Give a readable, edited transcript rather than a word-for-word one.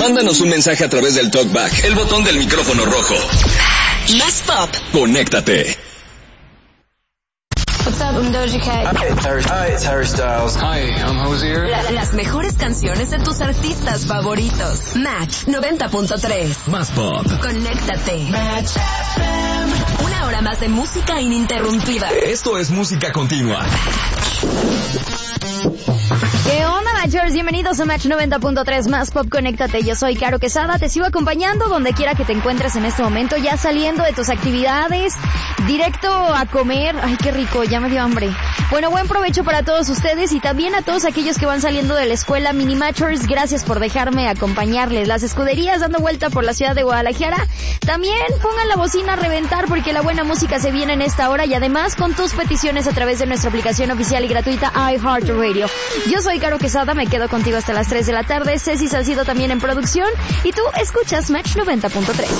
Mándanos un mensaje a través del TalkBack, el botón del micrófono rojo. Más pop. Conéctate. What's up, I'm Doja Cat. Hi, it's Harry Styles. Hi, I'm Hozier. Las mejores canciones de tus artistas favoritos. Match 90.3. Más pop. Conéctate. Match FM. Una hora más de música ininterrumpida. Esto es música continua. ¿Qué onda, Matchers? Bienvenidos a Match 90.3 Más Pop, conéctate. Yo soy Caro Quesada, te sigo acompañando donde quiera que te encuentres en este momento, ya saliendo de tus actividades, directo a comer. Ay, qué rico, ya me dio hambre. Bueno, buen provecho para todos ustedes y también a todos aquellos que van saliendo de la escuela. Mini Matchers, gracias por dejarme acompañarles. Las escuderías dando vuelta por la ciudad de Guadalajara, también pongan la bocina a reventar porque la buena música se viene en esta hora y además con tus peticiones a través de nuestra aplicación oficial y gratuita iHeartRadio. Yo soy Caro Quesada, me quedo contigo hasta las 3 de la tarde. Ceci Salcido también en producción y tú escuchas Match 90.3.